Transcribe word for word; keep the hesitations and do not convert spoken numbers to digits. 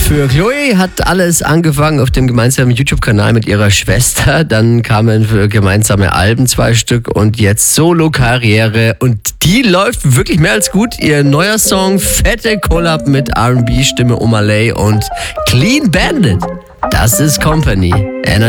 Für Chloe hat alles angefangen auf dem gemeinsamen YouTube-Kanal mit ihrer Schwester. Dann kamen für gemeinsame Alben zwei Stück und jetzt Solo-Karriere. Und die läuft wirklich mehr als gut. Ihr neuer Song, fette Collab mit R und B-Stimme Omalay und Clean Bandit. Das ist Company.